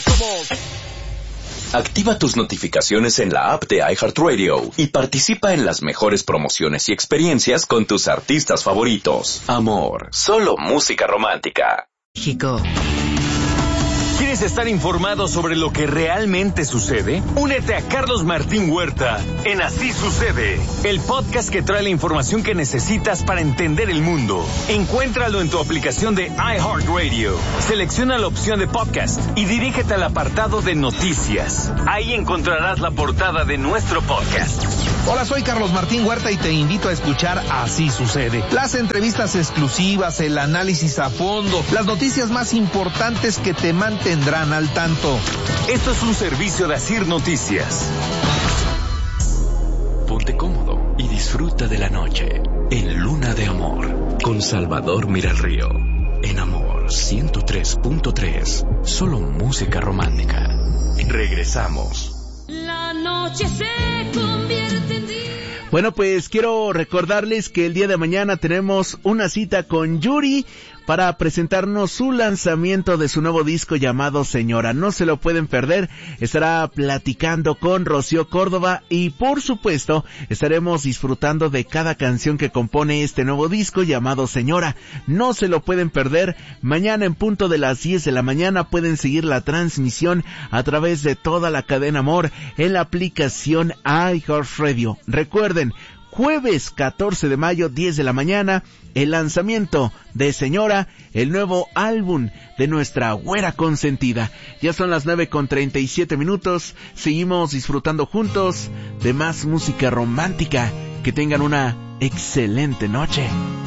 Activa tus notificaciones en la app de iHeartRadio y participa en las mejores promociones y experiencias con tus artistas favoritos. Amor, solo música romántica. México. ¿Quieres estar informado sobre lo que realmente sucede? Únete a Carlos Martín Huerta en Así Sucede, el podcast que trae la información que necesitas para entender el mundo. Encuéntralo en tu aplicación de iHeartRadio. Selecciona la opción de podcast y dirígete al apartado de noticias. Ahí encontrarás la portada de nuestro podcast. Hola, soy Carlos Martín Huerta y te invito a escuchar Así Sucede. Las entrevistas exclusivas, el análisis a fondo, las noticias más importantes que te mantendrán al tanto. Esto es un servicio de Asir Noticias. Ponte cómodo y disfruta de la noche en Luna de Amor con Salvador Miralrío. En Amor 103.3, solo música romántica. Regresamos. La noche se convierte en día. Bueno, pues quiero recordarles que el día de mañana tenemos una cita con Yuri para presentarnos su lanzamiento de su nuevo disco llamado Señora. No se lo pueden perder. Estará platicando con Rocío Córdoba y, por supuesto, estaremos disfrutando de cada canción que compone este nuevo disco llamado Señora. No se lo pueden perder. Mañana en punto de las 10 de la mañana pueden seguir la transmisión a través de toda la cadena Amor en la aplicación iHeartRadio. Recuerden, jueves 14 de mayo, 10 de la mañana, el lanzamiento de Señora, el nuevo álbum de nuestra güera consentida. Ya son las 9:37. Seguimos disfrutando juntos de más música romántica. Que tengan una excelente noche.